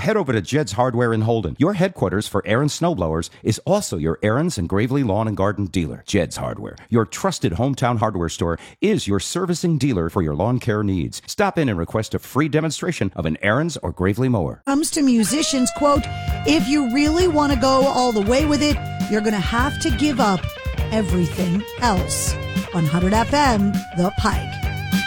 head over to Jed's Hardware in Holden. Your headquarters for Aaron's snowblowers is also your Aaron's and Gravely Lawn and Garden dealer. Jed's Hardware, your trusted hometown hardware store, is your servicing dealer for your lawn care needs. Stop in and request a free demonstration of an Aaron's or Gravely mower. Comes to musicians, quote, if you really want to go all the way with it, you're going to have to give up everything else. On 100 FM, The Pike.